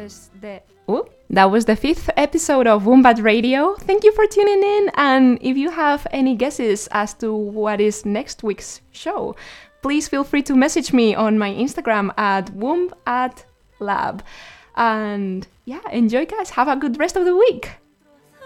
That was the 5th episode of Wombat Radio. Thank you for tuning in, and if you have any guesses as to what is next week's show, please feel free to message me on my Instagram at womb@lab. And yeah, enjoy guys, have a good rest of the week.